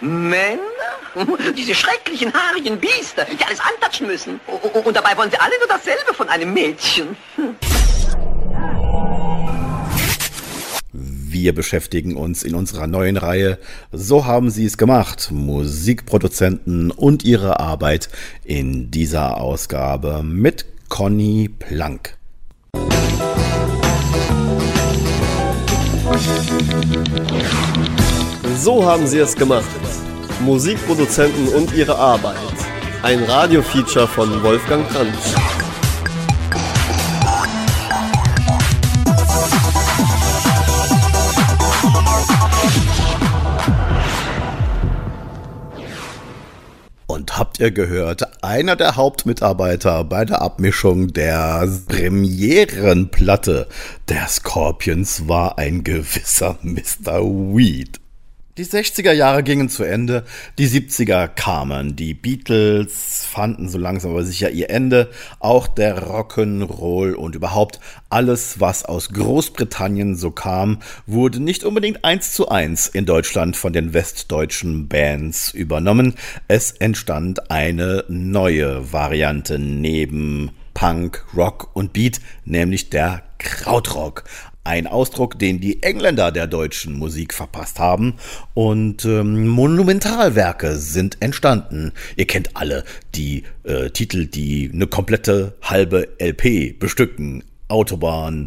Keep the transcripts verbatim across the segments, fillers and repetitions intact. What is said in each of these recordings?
Männer? Diese schrecklichen, haarigen Biester, die alles antatschen müssen. Und dabei wollen sie alle nur dasselbe von einem Mädchen. Wir beschäftigen uns in unserer neuen Reihe So haben sie es gemacht, Musikproduzenten und ihre Arbeit in dieser Ausgabe mit Conny Plank. So haben sie es gemacht. Musikproduzenten und ihre Arbeit. Ein Radiofeature von Wolfgang Kranz. Und habt ihr gehört, einer der Hauptmitarbeiter bei der Abmischung der Premierenplatte der Scorpions war ein gewisser Mister Weed. Die sechziger Jahre gingen zu Ende, die siebziger kamen, die Beatles fanden so langsam aber sicher ihr Ende, auch der Rock'n'Roll und überhaupt alles, was aus Großbritannien so kam, wurde nicht unbedingt eins zu eins in Deutschland von den westdeutschen Bands übernommen. Es entstand eine neue Variante neben Punk, Rock und Beat, nämlich der Krautrock. Ein Ausdruck, den die Engländer der deutschen Musik verpasst haben, und ähm, Monumentalwerke sind entstanden. Ihr kennt alle die äh, Titel, die eine komplette halbe L P bestücken. Autobahn,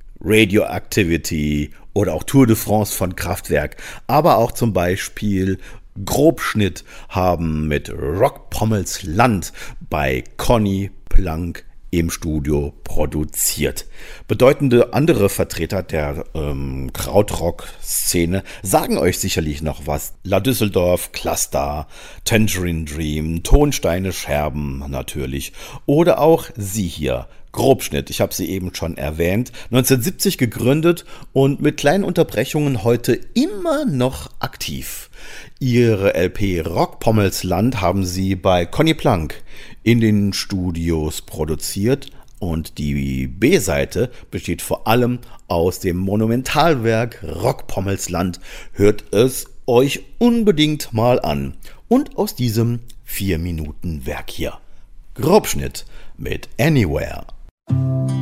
Radioactivity oder auch Tour de France von Kraftwerk. Aber auch zum Beispiel Grobschnitt haben mit Rockpommels Land bei Conny Plank im Studio produziert. Bedeutende andere Vertreter der ähm, Krautrock-Szene sagen euch sicherlich noch was. La Düsseldorf, Cluster, Tangerine Dream, Tonsteine Scherben natürlich. Oder auch sie hier, Grobschnitt, ich habe sie eben schon erwähnt, neunzehnhundertsiebzig gegründet und mit kleinen Unterbrechungen heute immer noch aktiv. Ihre L P Rockpommels Land haben sie bei Conny Plank in den Studios produziert und die B-Seite besteht vor allem aus dem Monumentalwerk Rockpommels Land. Hört es euch unbedingt mal an. Und aus diesem vier Minuten Werk hier. Grobschnitt mit Anywhere.